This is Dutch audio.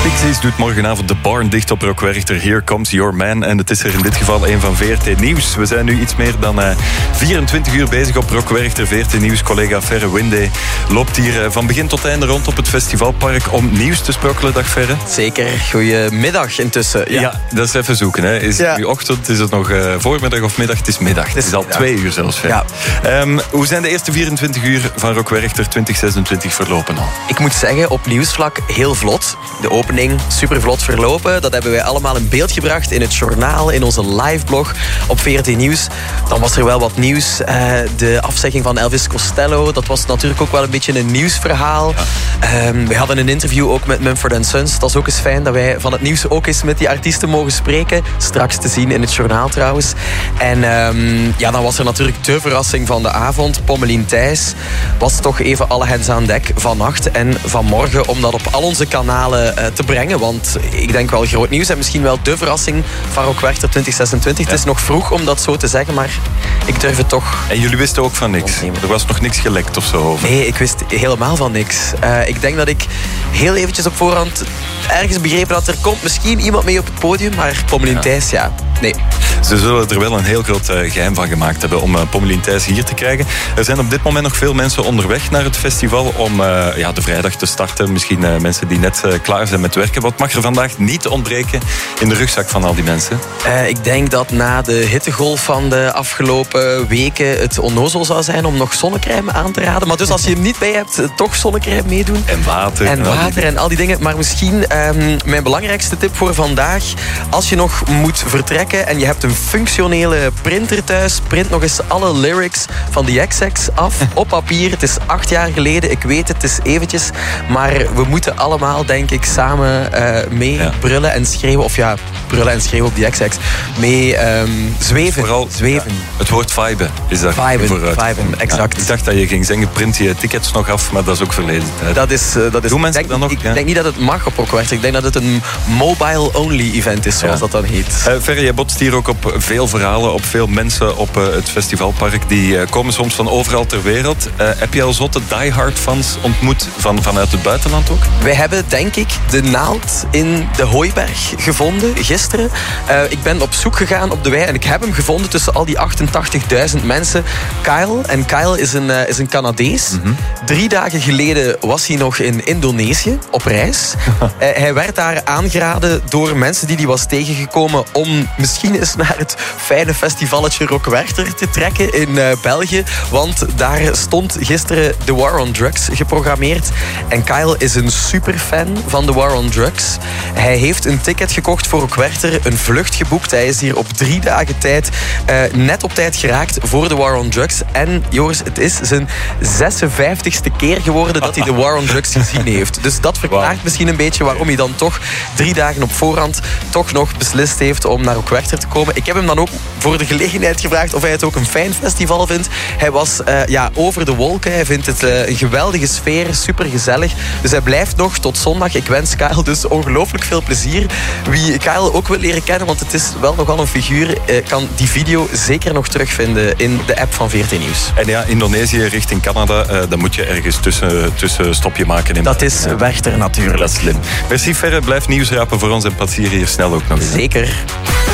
Pixies doet morgenavond de Barn dicht op Rock Werchter. Here Comes Your Man. En het is er in dit geval een van VRT Nieuws. We zijn nu iets meer dan 24 uur bezig op Rock Werchter. VRT Nieuws collega Ferre Winde loopt hier van begin tot einde rond op het festivalpark om nieuws te sprokkelen. Dag Ferre. Zeker. Goedemiddag intussen. Ja, dat is even zoeken. Hè. Is het nu ochtend? Is het nog voormiddag of middag? Het is middag. Het is al 2 uur zelfs. Ferre. Ja. Hoe zijn de eerste 24 uur van Rock Werchter 2026 verlopen al? Ik moet zeggen, op nieuwsvlak heel vlot. De opening super vlot verlopen. Dat hebben wij allemaal in beeld gebracht in het journaal, in onze liveblog op VRT Nieuws. Dan was er wel wat nieuws. De afzegging van Elvis Costello, dat was natuurlijk ook wel een beetje een nieuwsverhaal. Ja. We hadden een interview ook met Mumford & Sons. Dat is ook eens fijn dat wij van het nieuws ook eens met die artiesten mogen spreken. Straks te zien in het journaal trouwens. En dan was er natuurlijk de verrassing van de avond. Pommelien Thijs was toch even alle hens aan dek vannacht en vanmorgen om dat op al onze kanalen te brengen. Want ik denk wel groot nieuws en misschien wel de verrassing van Rock Werchter 2026. Ja. Het is nog vroeg om dat zo te zeggen, maar ik durf het toch. En jullie wisten ook van niks? Er was nog niks gelekt of zo over? Nee, ik wist helemaal van niks. Ik denk dat ik heel eventjes op voorhand ergens begrepen dat er komt misschien iemand mee op het podium, maar Pommelien Thijs, nee. Ze zullen er wel een heel groot geheim van gemaakt hebben om Pommelien Thijs hier te krijgen. Er zijn op dit moment nog veel mensen onderweg naar het festival om de vrijdag te starten. Misschien mensen die net klaar zijn met werken. Wat mag er vandaag niet ontbreken in de rugzak van al die mensen? Ik denk dat na de hittegolf van de afgelopen weken het onnozel zou zijn om nog zonnecrème aan te raden. Maar dus als je hem niet bij hebt, toch zonnecrème meedoen. En water. En al die dingen. Maar misschien mijn belangrijkste tip voor vandaag. Als je nog moet vertrekken en je hebt een functionele printer thuis, print nog eens alle lyrics van de XX af op papier. Het is 8 jaar geleden, ik weet het is eventjes. Maar we moeten allemaal, denk ik, samen mee brullen en schreeuwen. Of brullen en schreeuwen op die XX. Mee zweven. Vooral zweven. Het woord viben is daar vooruit. Viben, exact. Ik dacht dat je ging zeggen, print je tickets nog af, maar dat is ook verleden. Dat is doen mensen dan nog? Ik denk niet dat het mag op Rock Werchter. Ik denk dat het een mobile-only event is, zoals dat dan heet. Ferre, jij botst hier ook op veel verhalen, op veel mensen op het festivalpark. Die komen soms van overal ter wereld. Heb je al zotte diehard fans ontmoet vanuit het buitenland ook? Wij hebben, denk ik, de naald in de hooiberg gevonden gisteren. Ik ben op zoek gegaan op de wei en ik heb hem gevonden tussen al die 88.000 mensen. Kyle. En Kyle is een Canadees. 3 dagen geleden was hij nog in Indonesië op reis. Hij werd daar aangeraden door mensen die hij was tegengekomen om misschien eens naar het fijne festivalletje Rock Werchter te trekken in België. Want daar stond gisteren The War on Drugs geprogrammeerd. En Kyle is een superfan van The War on Drugs. Hij heeft een ticket gekocht voor Rock Werchter, een vlucht geboekt. Hij is hier op 3 dagen tijd net op tijd geraakt voor The War on Drugs. En Joris, het is zijn 56e keer geworden dat hij The War on Drugs gezien heeft. Dus dat verklaart misschien een beetje waarom hij dan toch 3 dagen op voorhand toch nog beslist heeft om naar Rock Werchter te komen. Ik heb hem dan ook voor de gelegenheid gevraagd of hij het ook een fijn festival vindt. Hij was over de wolken. Hij vindt het een geweldige sfeer, super gezellig. Dus hij blijft nog tot zondag. Ik wens Kyle dus ongelooflijk veel plezier. Wie Kyle ook wil leren kennen, want het is wel nogal een figuur, kan die video zeker nog terugvinden in de app van VRT Nieuws. En Indonesië richting Canada, dan moet je ergens tussen stopje maken. Dat is Werchter natuurlijk. Dat is slim. Merci Ferre, blijf nieuws rapen voor ons en passeer hier snel ook nog. Zeker.